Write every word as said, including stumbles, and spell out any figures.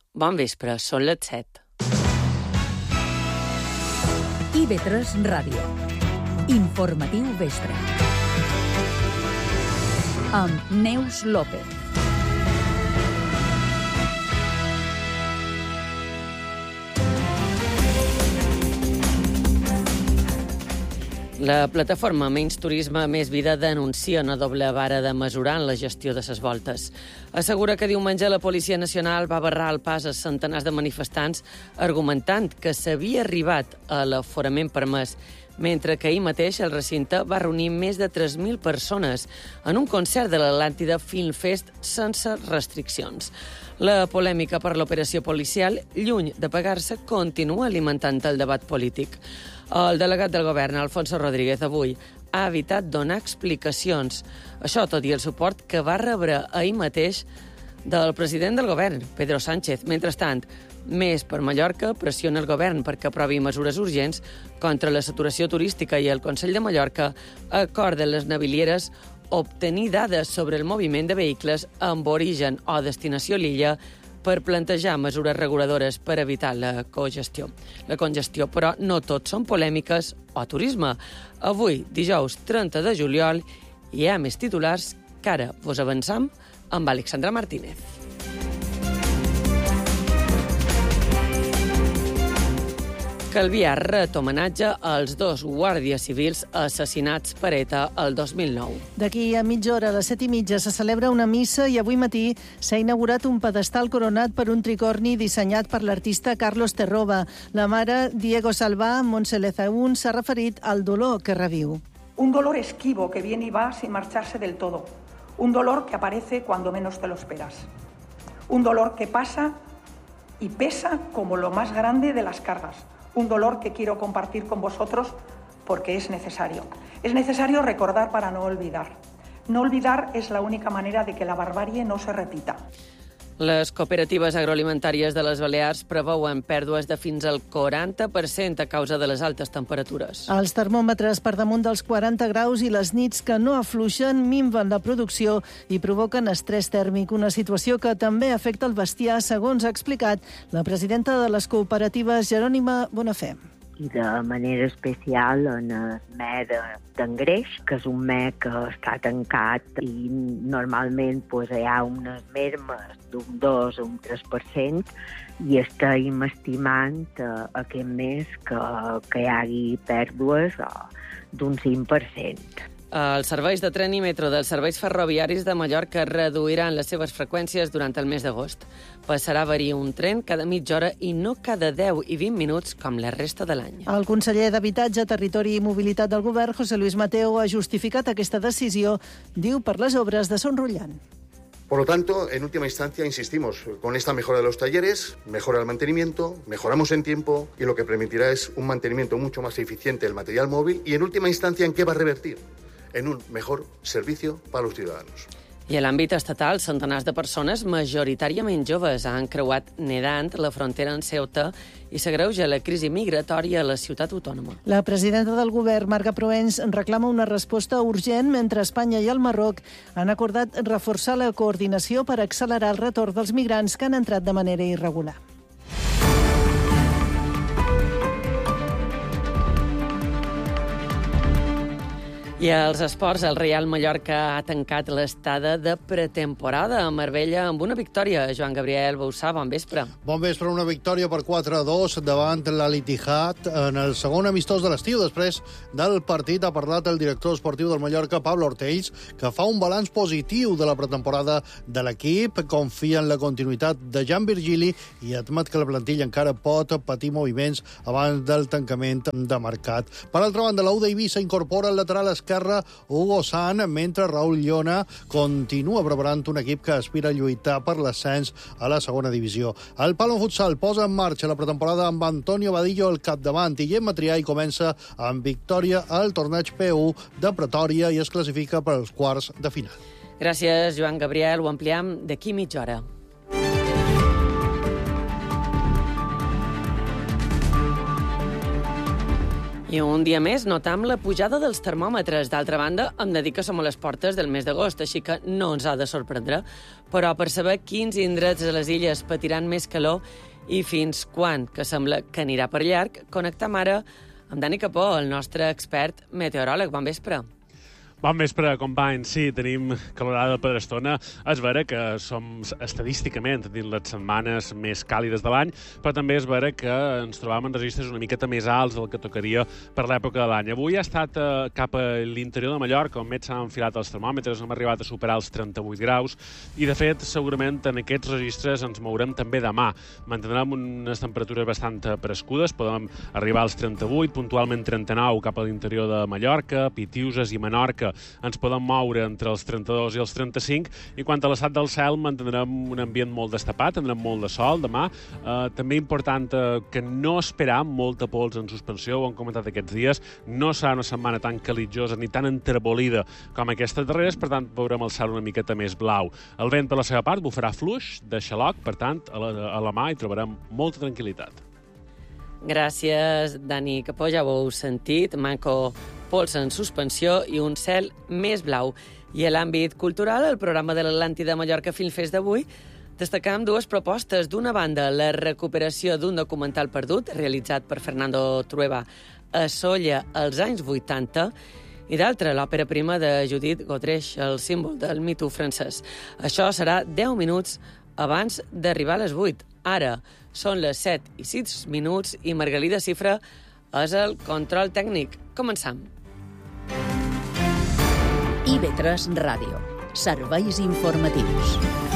Bon vespre, són les set. I ve tres Ràdio. Informatiu vespre. Amb Neus López. La plataforma Menys Turisme Més Vida denuncia una doble vara de mesurar en la gestió de ses voltes. Assegura que diumenge la Policia Nacional va barrar el pas a centenars de manifestants argumentant que s'havia arribat a l'aforament permès, mentre que ahir mateix el recinte va reunir més de tres mil persones en un concert de l'Atlàntida Film Fest sense restriccions. La polèmica per l'operació policial, lluny de pagar-se, continua alimentant el debat polític. El delegat del govern, Alfonso Rodríguez, avui ha evitat donar explicacions. Això tot i el suport que va rebre ahir mateix del president del govern, Pedro Sánchez. Mentrestant, Més per Mallorca pressiona el govern perquè aprovi mesures urgents contra la saturació turística i el Consell de Mallorca acorda les navilieres obtenir dades sobre el moviment de vehicles amb origen o destinació a l'illa per plantejar mesures reguladores per evitar la congestió. La congestió, però, no tot són polèmiques o turisme. Avui, dijous trenta de juliol, hi ha més titulars que ara vos avançam amb Alexandra Martínez. Calvià ret homenatge als dos guàrdies civils assassinats per ETA el dos mil nou. D'aquí a mitja hora, a les set i mitja, se celebra una missa i avui matí s'ha inaugurat un pedestal coronat per un tricorni dissenyat per l'artista Carlos Terroba. La mare, Diego Salvà, Montse Lezaún, s'ha referit al dolor que reviu. Un dolor esquivo que viene y va sin marcharse del todo. Un dolor que aparece cuando menos te lo esperas. Un dolor que pasa y pesa como lo más grande de las cargas. Un dolor que quiero compartir con vosotros porque es necesario. Es necesario recordar para no olvidar. No olvidar es la única manera de que la barbarie no se repita. Les cooperatives agroalimentàries de les Balears preveuen pèrdues de fins al quaranta per cent a causa de les altes temperatures. Els termòmetres per damunt dels quaranta graus i les nits que no afluixen minven la producció i provoquen estrès tèrmic, una situació que també afecta el bestiar, segons ha explicat la presidenta de les cooperatives, Jerònima Bonafé. I de manera especial en el mes d'engreix, que és un mes que està tancat i normalment pues, hi ha unes mermes d'un dos o un tres per cent i estem estimant uh, aquest mes que, que hi hagi pèrdues uh, d'un cinc per cent. Els serveis de tren i metro dels serveis ferroviaris de Mallorca reduiran les seves freqüències durant el mes d'agost. Passarà a haver-hi un tren cada mitja hora i no cada deu i vint minuts com la resta de l'any. El conseller d'Habitatge, Territori i Mobilitat del Govern, José Luis Mateo, ha justificat aquesta decisió, diu, per les obres de Son Rullant. Por lo tanto, en última instancia, insistimos, con esta mejora de los talleres, mejora el mantenimiento, mejoramos en tiempo y lo que permitirá es un mantenimiento mucho más eficiente del material móvil y, en última instancia, ¿en qué va a revertir? En un mejor servicio para los ciudadanos. I a l'àmbit estatal, centenars de persones, majoritàriament joves, han creuat nedant la frontera en Ceuta i s'agreuja la crisi migratòria a la ciutat autònoma. La presidenta del govern, Marga Proens, reclama una resposta urgent mentre Espanya i el Marroc han acordat reforçar la coordinació per accelerar el retorn dels migrants que han entrat de manera irregular. I als esports, el Real Mallorca ha tancat l'estada de pretemporada a Marbella amb una victòria. Joan Gabriel Bausà, bon vespre. Bon vespre, una victòria per quatre a dos davant l'Al-Ittihad en el segon amistós de l'estiu. Després del partit ha parlat el director esportiu del Mallorca, Pablo Ortells, que fa un balanç positiu de la pretemporada de l'equip, confia en la continuïtat de Jan Virgili i admet que la plantilla encara pot patir moviments abans del tancament de mercat. Per altra banda, la U d'Eivissa incorpora el lateral esquerre esquerra Hugo San, mentre Raúl Llona continua preparant un equip que aspira a lluitar per l'ascens a la segona divisió. El Palo Futsal posa en marxa la pretemporada amb Antonio Vadillo al capdavant i Gemma Triay comença amb victòria al torneig P u de Pretòria i es classifica per als quarts de final. Gràcies, Joan Gabriel. Ho ampliem d'aquí mitja hora. I un dia més notam la pujada dels termòmetres. D'altra banda, hem de dir que som a les portes del mes d'agost, així que no ens ha de sorprendre. Però per saber quins indrets a les illes patiran més calor i fins quan, que sembla que anirà per llarg, connectem ara amb Dani Capó, el nostre expert meteoròleg. Bon vespre. Bon vespre, companys. Sí, tenim calorada per estona. És vera que som estadísticament dins les setmanes més càlides de l'any, però també és vera que ens trobam en registres una miqueta més alts del que tocaria per l'època de l'any. Avui ha estat eh, cap a l'interior de Mallorca, on més s'han enfilat els termòmetres, hem arribat a superar els trenta-vuit graus, i de fet, segurament en aquests registres ens mourem també demà. Mantindrem unes temperatures bastant prescudes, podem arribar als trenta-vuit, puntualment trenta-nou cap a l'interior de Mallorca, Pitiuses i Menorca ens podem moure entre els trenta-dos i els trenta-cinc, i quant a l'estat del cel mantindrem un ambient molt destapat, tindrem molt de sol demà. Eh, també important eh, que no esperam molta pols en suspensió, ho hem comentat aquests dies, no serà una setmana tan calitjosa ni tan enterbolida com aquestes darreres, per tant veurem el cel una miqueta més blau. El vent per la seva part bufarà fluix de xaloc, per tant a la, a la mà hi trobarem molta tranquil·litat. Gràcies, Dani Capó, ja ho heu sentit, manco pols en suspensió i un cel més blau. I a l'àmbit cultural, el programa de l'Atlàntida Mallorca Film Fest d'avui, destacam dues propostes. D'una banda, la recuperació d'un documental perdut, realitzat per Fernando Trueba a Sóller als anys vuitanta, i d'altra, l'òpera prima de Judith Godrèche, el símbol del Me Too francès. Això serà deu minuts abans d'arribar a les vuit. Ara són les set i sis minuts i Margalida Cifra és el control tècnic. Començam. I V tres Ràdio. Serveis informatius.